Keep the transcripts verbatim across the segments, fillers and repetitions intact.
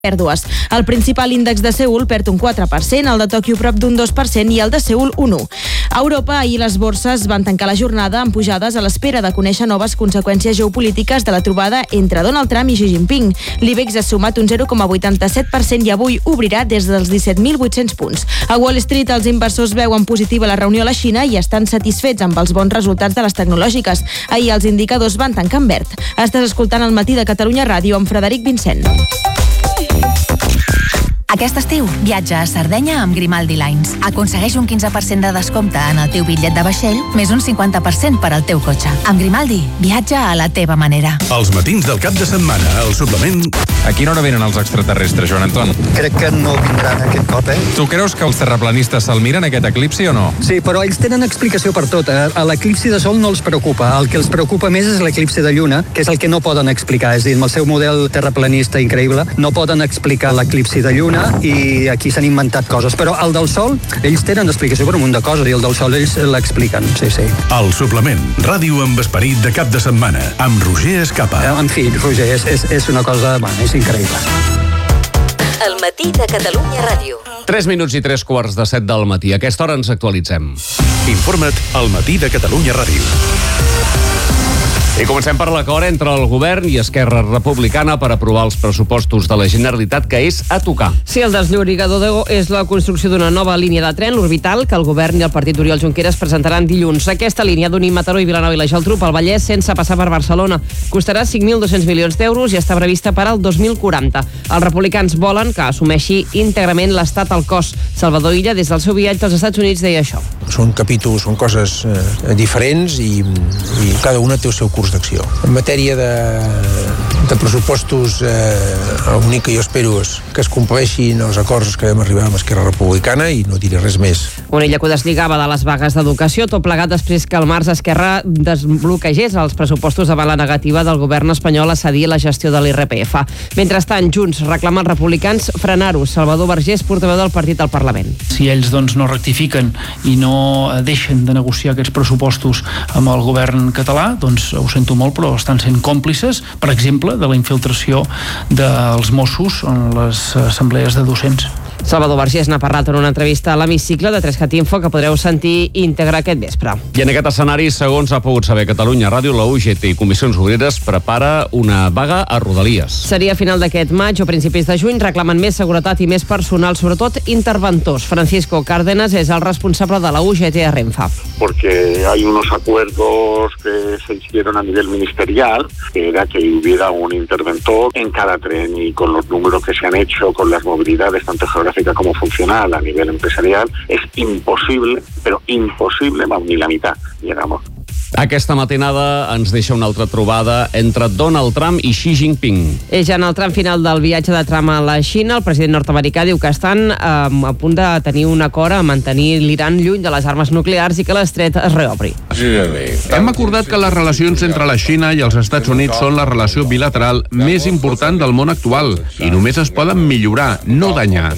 pèrdues. El principal índex de Seül perd un quatre per cent, el de Tòquio prop d'un dos per cent i el de Seül un u. A Europa, ahir les borses van tancar la jornada amb pujades a l'espera de conèixer noves conseqüències geopolítiques de la trobada entre Donald Trump i Xi Jinping. L'IBEX ha sumat un zero coma vuitanta-set per cent i avui obrirà des dels disset mil vuit-cents punts. A Wall Street, els inversors veuen positiva la reunió a la Xina i estan satisfets amb els bons resultats de les tecnològiques. Ahir els indicadors van tancar en verd. Estàs escoltant El matí de Catalunya Ràdio amb Frederic Vincent. Aquest estiu, viatja a Sardenya amb Grimaldi Lines. Aconsegueix un quinze per cent de descompte en el teu bitllet de vaixell, més un cinquanta per cent per al teu cotxe. Amb Grimaldi, viatja a la teva manera. Els matins del cap de setmana, al suplement... A quina hora venen els extraterrestres, Joan Anton? Crec que no vindran aquest cop, eh? Tu creus que els terraplanistes se'l miren aquest eclipsi o no? Sí, però ells tenen explicació per tot. Eh? A l'eclipsi de sol no els preocupa. El que els preocupa més és l'eclipsi de lluna, que és el que no poden explicar. És a dir, amb el seu model terraplanista increïble, no poden explicar l'eclipsi de lluna i aquí s'han inventat coses. Però el del sol, ells tenen explicació per un munt de coses i el del sol ells l'expliquen, sí, sí. El suplement, ràdio amb esperit de cap de setmana, amb Roger Escapa. Eh, en fi, Roger, és, és, és una cosa... Bueno, és increïble. El matí de Catalunya Ràdio. tres minuts i tres quarts de set del matí. A aquesta hora ens actualitzem. Informa't al matí de Catalunya Ràdio. I comencem per l'acord entre el govern i Esquerra Republicana per aprovar els pressupostos de la Generalitat, que és a tocar. Sí, el desllorigador és la construcció d'una nova línia de tren, l'Orbital, que el govern i el partit d'Oriol Junqueras presentaran dilluns. Aquesta línia d'unir Mataró i Vilanova i la Geltrú pel Vallès sense passar per Barcelona. Costarà cinc mil dos-cents milions d'euros i està prevista per al dos mil quaranta. Els republicans volen que assumeixi íntegrament l'Estat al cost. Salvador Illa, des del seu viatge als Estats Units, deia això. Són capítols, són coses eh, diferents i, i cada una té el seu curs d'acció. En matèria de, de pressupostos, eh, l'únic que jo espero és que es compleixin els acords que vam arribar amb Esquerra Republicana i no diré res més. Una illa que ho deslligava de les vagues d'educació, tot plegat després que al març Esquerra desbloquegés els pressupostos davant la negativa del govern espanyol a cedir la gestió de l'I R P F. Mentrestant, Junts reclama als republicans frenar-ho. Salvador Vergés, portaveu del partit al Parlament. Si ells doncs, no rectifiquen i no deixen de negociar aquests pressupostos amb el govern català, doncs ho sento molt, però estan sent còmplices, per exemple, de la infiltració dels Mossos en les assemblees de docents. Salvador Vergés n'ha parlat en una entrevista a l'Hemicicle de trescat info que podreu sentir íntegra aquest vespre. I en aquest escenari, segons ha pogut saber Catalunya Ràdio, la U G T i Comissions Obreres prepara una vaga a Rodalies. Seria a final d'aquest maig o principis de juny. Reclamen més seguretat i més personal, sobretot interventors. Francisco Cárdenas és el responsable de la U G T a Renfe. Porque hay unos acuerdos que se hicieron a nivel ministerial, que era que hubiera un interventor en cada tren, y con los números que se han hecho, con las movilidades tanto geográficas como funcional a nivel empresarial, es imposible, pero imposible, vamos, ni la mitad llegamos. Aquesta matinada ens deixa una altra trobada entre Donald Trump i Xi Jinping. És ja en el tram final del viatge de Trump a la Xina. El president nord-americà diu que estan eh, a punt de tenir un acord a mantenir l'Iran lluny de les armes nuclears i que l'estret es reobri. Hem acordat que les relacions entre la Xina i els Estats Units són la relació bilateral més important del món actual i només es poden millorar, no danyar.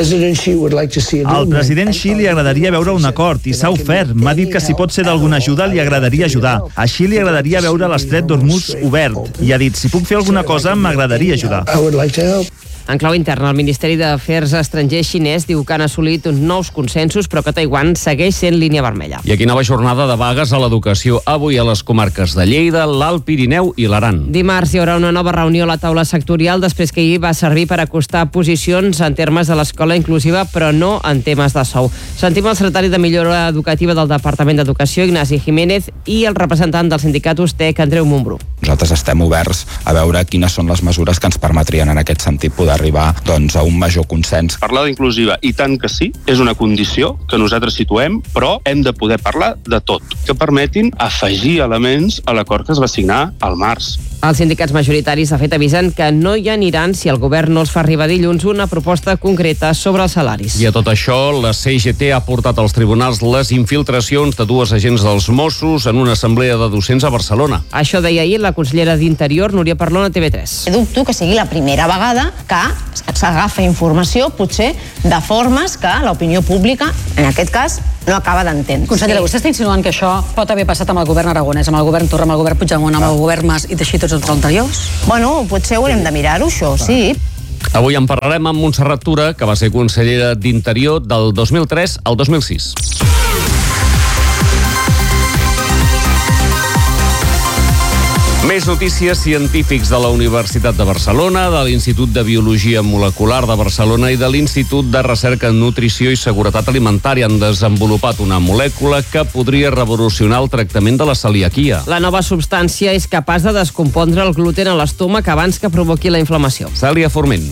Al president Xi li agradaria veure un acord i s'ha ofert. M'ha dit que si pot ser d'alguna ajuda li agradaria ajudar. A Xi li agradaria veure l'estret d'Hormuz obert i ha dit, si puc fer alguna cosa m'agradaria ajudar. En clau interna, el Ministeri d'Afers Estrangers xinès diu que han assolit uns nous consensos, però que Taiwan segueix sent línia vermella. I aquí nova jornada de vagues a l'educació, avui a les comarques de Lleida, l'Alt Pirineu i l'Aran. Dimarts hi haurà una nova reunió a la taula sectorial, després que ahir va servir per acostar posicions en termes de l'escola inclusiva, però no en temes de sou. Sentim el secretari de Millora Educativa del Departament d'Educació, Ignasi Jiménez, i el representant del sindicat USTEC, Andreu Montbrú. Nosaltres estem oberts a veure quines són les mesures que ens permetrien en aquest sentit poder arribar doncs, a un major consens. Parlar d'inclusiva, i tant que sí, és una condició que nosaltres situem, però hem de poder parlar de tot, que permetin afegir elements a l'acord que es va signar al març. Els sindicats majoritaris, de fet, avisen que no hi aniran si el govern no els fa arribar dilluns una proposta concreta sobre els salaris. I a tot això, la C G T ha portat als tribunals les infiltracions de dues agents dels Mossos en una assemblea de docents a Barcelona. Això deia ahir la consellera d'Interior, Núria Parlon, a T V tres. Dubto que sigui la primera vegada que s'agafa informació, potser, de formes que l'opinió pública, en aquest cas, no acaba d'entendre. Consellera, vostè està insinuant que això pot haver passat amb el govern aragonès, amb el govern Torra, amb el govern Puigdemont, amb el govern Mas i teixir tots els anteriors? Bueno, potser haurem de mirar-ho, això, sí. Avui en parlarem amb Montserrat Tura, que va ser consellera d'Interior del dos mil tres al dos mil sis. Més notícies. Científics de la Universitat de Barcelona, de l'Institut de Biologia Molecular de Barcelona i de l'Institut de Recerca en Nutrició i Seguretat Alimentària han desenvolupat una molècula que podria revolucionar el tractament de la celiaquia. La nova substància és capaç de descompondre el gluten a l'estómac abans que provoqui la inflamació. Cèlia Forment.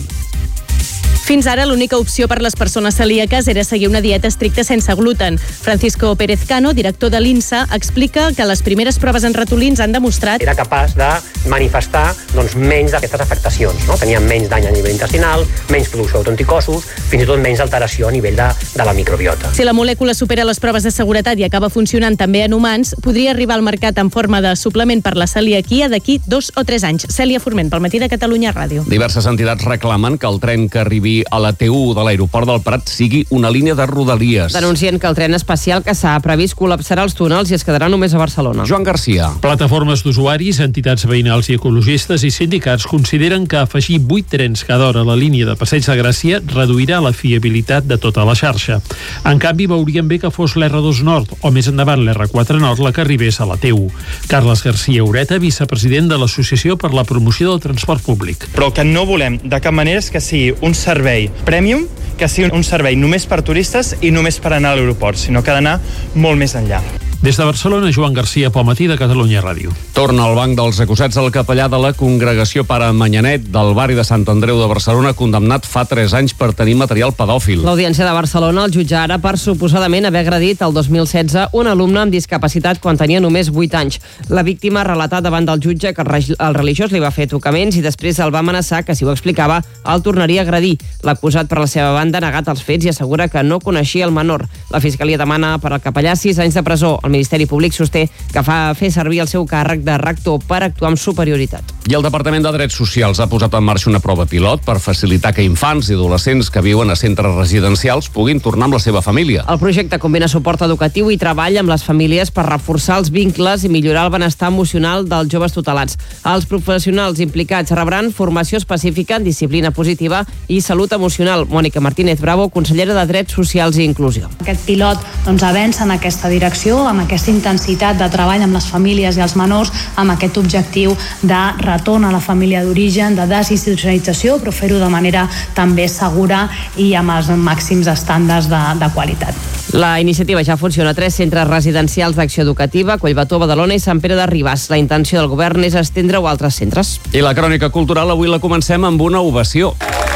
Fins ara, l'única opció per les persones celíaques era seguir una dieta estricta sense gluten. Francisco Pérez Cano, director de l'INSA, explica que les primeres proves en ratolins han demostrat... Era capaç de manifestar doncs, menys d'aquestes afectacions. No? Tenien menys dany a nivell intestinal, menys producció d'autoanticossos, fins i tot menys alteració a nivell de, de la microbiota. Si la molècula supera les proves de seguretat i acaba funcionant també en humans, podria arribar al mercat en forma de suplement per la celiaquia d'aquí dos o tres anys. Cèlia Forment, pel Matí de Catalunya Ràdio. Diverses entitats reclamen que el tren que arribi a la T u de l'aeroport del Prat sigui una línia de rodalies. Denuncien que el tren especial que s'ha previst col·lapsarà els túnels i es quedarà només a Barcelona. Joan Garcia. Plataformes d'usuaris, entitats veïnals i ecologistes i sindicats consideren que afegir vuit trens cada hora a la línia de Passeig de Gràcia reduirà la fiabilitat de tota la xarxa. En canvi, veurien bé que fos l'R dos Nord o més endavant l'R quatre Nord la que arribés a la T u. Carles Garcia Ureta, vicepresident de l'Associació per la Promoció del Transport Públic. Però el que no volem de cap manera és que sigui un servei Premium, que sigui un servei només per turistes i només per anar a l'aeroport, sinó que ha d'anar molt més enllà. Des de Barcelona, Joan Garcia, pel Matí de Catalunya Ràdio. Torna al banc dels acusats el capellà de la congregació Pare Manyanet del barri de Sant Andreu de Barcelona, condemnat fa tres anys per tenir material pedòfil. L'Audiència de Barcelona el jutja ara per suposadament haver agredit el dos mil setze un alumne amb discapacitat quan tenia només vuit anys. La víctima ha relatat davant del jutge que el religiós li va fer tocaments i després el va amenaçar que si ho explicava el tornaria a agredir. L'acusat per la seva banda ha negat els fets i assegura que no coneixia el menor. La Fiscalia demana per al capellà sis anys de presó. El Ministeri Públic sosté que fa fer servir el seu càrrec de rector per actuar amb superioritat. I el Departament de Drets Socials ha posat en marxa una prova pilot per facilitar que infants i adolescents que viuen a centres residencials puguin tornar amb la seva família. El projecte combina suport educatiu i treball amb les famílies per reforçar els vincles i millorar el benestar emocional dels joves tutelats. Els professionals implicats rebran formació específica en disciplina positiva i salut emocional. Mònica Martínez Bravo, consellera de Drets Socials i Inclusió. Aquest pilot doncs, avança en aquesta direcció, amb aquesta intensitat de treball amb les famílies i els menors, amb aquest objectiu de retorn a la família d'origen, de desinstitucionalització, però fer-ho de manera també segura i amb els màxims estàndards de, de qualitat. La iniciativa ja funciona a tres centres residencials d'acció educativa, Collbató, Badalona i Sant Pere de Ribàs. La intenció del govern és estendre-ho a altres centres. I la crònica cultural avui la comencem amb una ovació.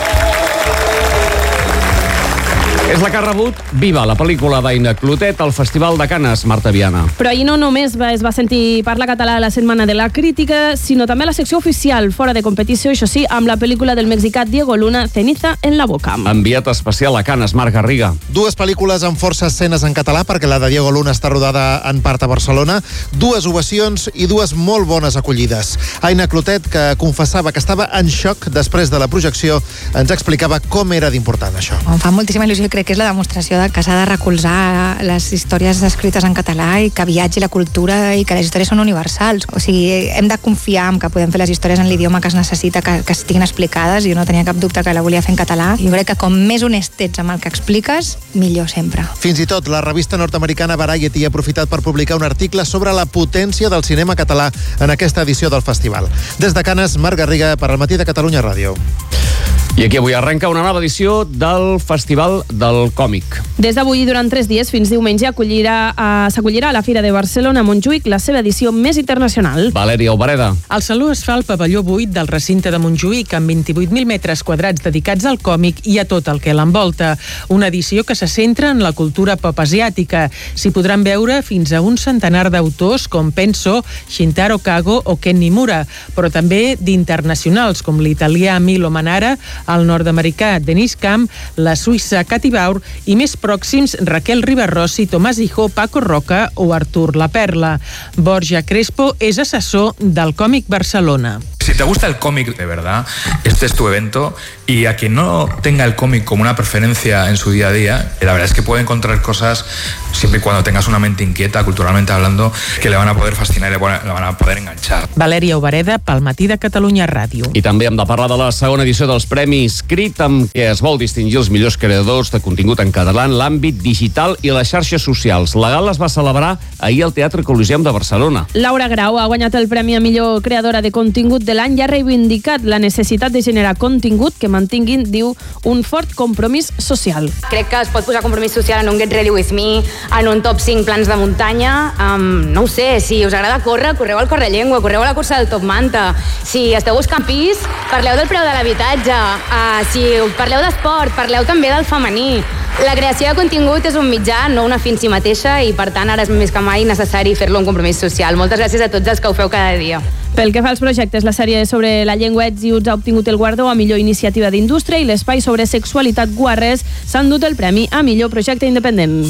És la que ha rebut Viva, la pel·lícula d'Aina Clotet al Festival de Canes, Marta Viana. Però ahir no només va, es va sentir parlar català a la Setmana de la Crítica, sinó també a la secció oficial, fora de competició, això sí, amb la pel·lícula del mexicà Diego Luna, Ceniza en la boca. Enviat especial a Canes, Marc Garriga. Dues pel·lícules amb força escenes en català, perquè la de Diego Luna està rodada en part a Barcelona, dues ovacions i dues molt bones acollides. Aina Clotet, que confessava que estava en xoc després de la projecció, ens explicava com era d'important això. Em fa moltíssima il·lusió, crec que és la demostració de que s'ha de recolzar les històries escrites en català i que viatgi la cultura i que les històries són universals. O sigui, hem de confiar en que podem fer les històries en l'idioma que es necessita, que, que estiguin explicades. Jo no tenia cap dubte que la volia fer en català. Jo crec que com més honest ets amb el que expliques, millor sempre. Fins i tot la revista nord-americana Variety ha aprofitat per publicar un article sobre la potència del cinema català en aquesta edició del festival. Des de Canes, Marc Garriga, per al Matí de Catalunya Ràdio. I aquí avui arrenca una nova edició del Festival del Còmic. Des d'avui i durant tres dies fins diumenge acollirà, uh, s'acollirà a la Fira de Barcelona a Montjuïc la seva edició més internacional. Valèria Albareda. El Saló es fa al pavelló vuit del recinte de Montjuïc amb vint-i-vuit mil metres quadrats dedicats al còmic i a tot el que l'envolta. Una edició que se centra en la cultura pop asiàtica. S'hi podran veure fins a un centenar d'autors com Penso, Shintaro Kago o Ken Nimura, però també d'internacionals com l'italià Milo Manara, el nord-americà Denis Camp, la suïssa Katy Baur i més pròxims Raquel Ribarrossi, Tomàs Hijó, Paco Roca o Artur La Perla. Borja Crespo és assessor del Còmic Barcelona. Si Si te gusta el cómic de verdad, este es tu evento, y a quien no tenga el cómic como una preferencia en su día a día, la verdad es que puede encontrar cosas, siempre y cuando tengas una mente inquieta, culturalmente hablando, que le van a poder fascinar i le van a poder enganchar. Valèria Obereda, pel Matí de Catalunya Ràdio. I també hem de parlar de la segona edició dels Premis Crit, amb què es vol distingir els millors creadors de contingut en català en l'àmbit digital i les xarxes socials. La gala es va celebrar ahir al Teatre Coliseum de Barcelona. Laura Grau ha guanyat el Premi a millor creadora de contingut de l'any i ha reivindicat la necessitat de generar contingut que mantinguin, diu, un fort compromís social. Crec que es pot posar compromís social en un Get Ready With Me, en un top cinc plans de muntanya. Um, no ho sé, si us agrada córrer, correu al Correllengua, correu a la cursa del Top Manta. Si esteu buscant pis, parleu del preu de l'habitatge. Uh, si parleu d'esport, parleu també del femení. La creació de contingut és un mitjà, no una fi en si mateixa, i per tant ara és més que mai necessari fer-lo un compromís social. Moltes gràcies a tots els que ho feu cada dia. Pel que fa als projectes, la sèrie sobre la llengua Ets i Uts ha obtingut el guardó a millor iniciativa d'indústria i l'espai sobre sexualitat Guarres s'ha endut el premi a millor projecte independent.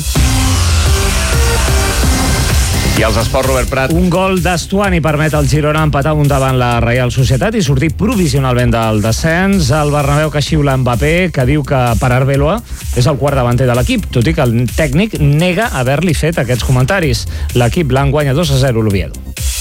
I els esports, Robert Prat. Un gol d'Estuani permet al Girona empatar un davant la Reial Societat i sortir provisionalment del descens. El Bernabéu que xiula Mbappé, que diu que per Arbeloa és el quart davanter de l'equip, tot i que el tècnic nega haver-li fet aquests comentaris. L'equip blanc guanya dos a zero l'Oviedo.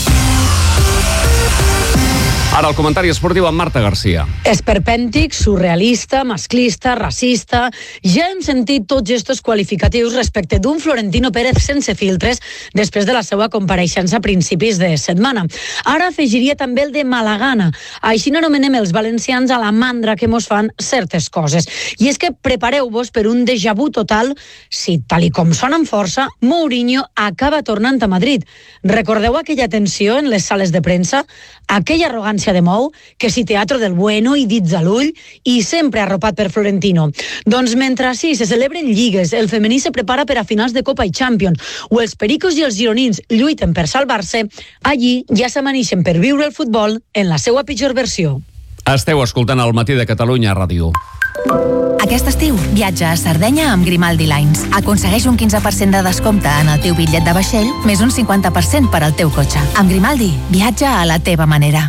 Ara el comentari esportiu amb Marta Garcia. Esperpèntic, surrealista, masclista, racista... Ja hem sentit tots estos qualificatius respecte d'un Florentino Pérez sense filtres després de la seva compareixença a principis de setmana. Ara afegiria també el de mala gana. Així n'anomenem els valencians a la mandra que mos fan certes coses. I és que prepareu-vos per un déjà vu total si, tal i com sona amb força, Mourinho acaba tornant a Madrid. Recordeu aquella tensió en les sales de premsa? Aquella arrogància de Mou, que si teatro del bueno i dits a l'ull, i sempre arropat per Florentino. Doncs mentre així se celebren lligues, el femení se prepara per a finals de Copa i Champions, o els pericos i els gironins lluiten per salvar-se, allí ja s'amanixen per viure el futbol en la seva pitjor versió. Esteu escoltant el Matí de Catalunya Ràdio. Aquest estiu, viatja a Sardenya amb Grimaldi Lines. Aconsegueix un quinze per cent de descompte en el teu bitllet de vaixell, més un cinquanta per cent per al teu cotxe. Amb Grimaldi, viatja a la teva manera.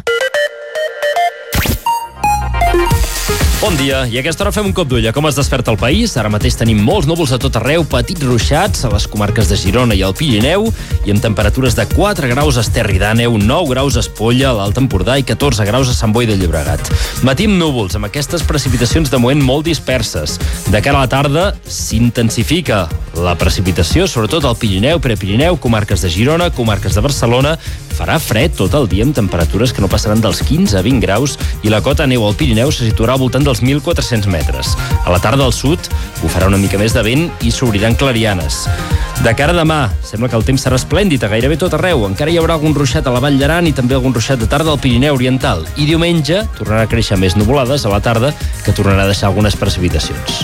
Bon dia, i a aquesta hora fem un cop d'ull a com es desperta el país. Ara mateix tenim molts núvols a tot arreu, petits ruixats a les comarques de Girona i el Pirineu, i amb temperatures de quatre graus a Esterri d'Àneu, nou graus a Espolla, a l'Alt Empordà i catorze graus a Sant Boi de Llobregat. Matí amb núvols, amb aquestes precipitacions de moment molt disperses. De cara a la tarda s'intensifica la precipitació, sobretot al Pirineu, Prepirineu, comarques de Girona, comarques de Barcelona. Farà fred tot el dia amb temperatures que no passaran dels quinze a vint graus i la cota neu al Pirineu se situarà al voltant dels mil quatre-cents metres. A la tarda al sud bufarà una mica més de vent i s'obriran clarianes. De cara a demà, sembla que el temps serà esplèndid a gairebé tot arreu. Encara hi haurà algun ruixat a la Vall d'Aran i també algun ruixat de tarda al Pirineu Oriental. I diumenge tornarà a créixer més nuvolades a la tarda, que tornarà a deixar algunes precipitacions.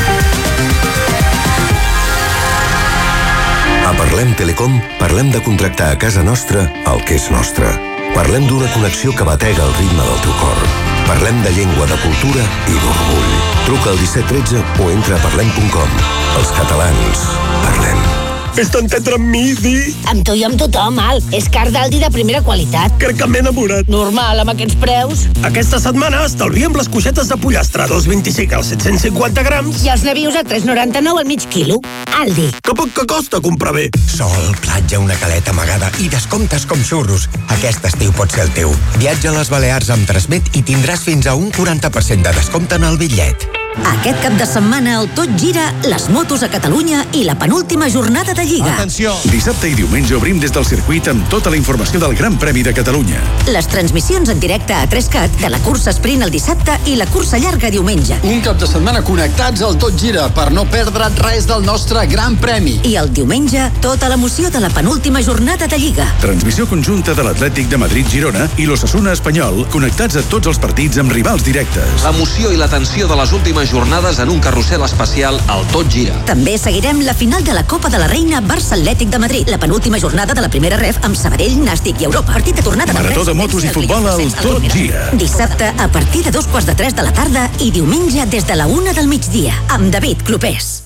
A Parlem Telecom parlem de contractar a casa nostra el que és nostre. Parlem d'una connexió que batega el ritme del teu cor. Parlem de llengua, de cultura i d'orgull. Truca al disset tretze o entra a parlem punt com. Els catalans parlem. Fes-te entendre amb mi, Di. Amb tu i amb tothom, Al. És car d'Aldi de primera qualitat. Crec que m'he enamorat. Normal, amb aquests preus. Aquesta setmana estalviem les coixetes de pollastre, dos vint-i-cinc als set-cents cinquanta grams. I els navius a tres noranta-nou al mig quilo. Aldi. Que poc que costa comprar bé. Sol, platja, una caleta amagada i descomptes com xurros. Aquest estiu pot ser el teu. Viatja a les Balears amb Transmet i tindràs fins a un quaranta per cent de descompte en el bitllet. Aquest cap de setmana el Tot Gira, les motos a Catalunya i la penúltima jornada de Lliga. Atenció! Dissabte i diumenge obrim des del circuit amb tota la informació del Gran Premi de Catalunya. Les transmissions en directe a tres cat de la cursa sprint el dissabte i la cursa llarga diumenge. Un cap de setmana connectats al Tot Gira per no perdre res del nostre Gran Premi. I el diumenge, tota l'emoció de la penúltima jornada de Lliga. Transmissió conjunta de l'Atlètic de Madrid-Girona i l'Osasuna Espanyol, connectats a tots els partits amb rivals directes. L'emoció i la tensió de les últimes jornades en un carrusel especial al Tot Gira. També seguirem la final de la Copa de la Reina Barça Atlètic de Madrid, la penúltima jornada de la primera ref amb Sabadell, Nàstic i Europa. Partit de tornada Marató de motos i futbol al Tot Gira. Dissabte a partir de dos quarts de tres de la tarda i diumenge des de la una del migdia amb David Clopés.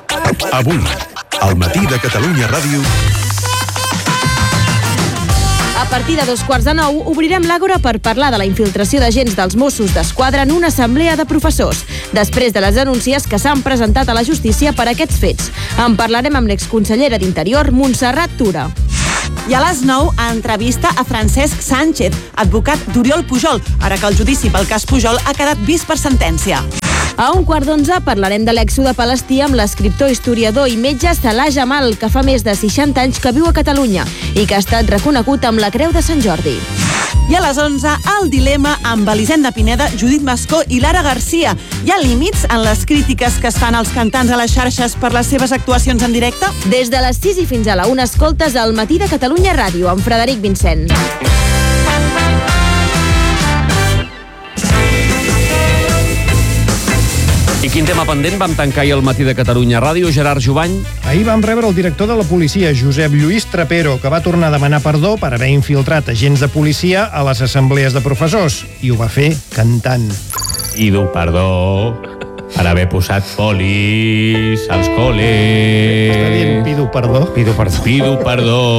Avui, al Matí de Catalunya Ràdio. A partir de dos quarts de nou, obrirem l'Àgora per parlar de la infiltració d'agents dels Mossos d'Esquadra en una assemblea de professors, després de les denúncies que s'han presentat a la justícia per aquests fets. En parlarem amb l'exconsellera d'Interior, Montserrat Tura. I a les nou, entrevista a Francesc Sánchez, advocat d'Oriol Pujol, ara que el judici pel cas Pujol ha quedat vist per sentència. A un quart d'onze parlarem de l'èxode palestí amb l'escriptor, historiador i metge Salah Jamal, que fa més de seixanta anys que viu a Catalunya i que ha estat reconegut amb la Creu de Sant Jordi. I a les onze, el dilema amb Elisenda Pineda, Judit Mascó i Lara Garcia. Hi ha límits en les crítiques que es fan als cantants a les xarxes per les seves actuacions en directe? Des de les sis i fins a la una escoltes el Matí de Catalunya Ràdio amb Frederic Vincent. I quin tema pendent vam tancar ahir al Matí de Catalunya Ràdio, Gerard Jovany? Ahir vam rebre el director de la policia, Josep Lluís Trapero, que va tornar a demanar perdó per haver infiltrat agents de policia a les assemblees de professors. I ho va fer cantant. Pido perdó per haver posat polis als col·les. Està dient pido perdó? Pido perdó. Pido perdó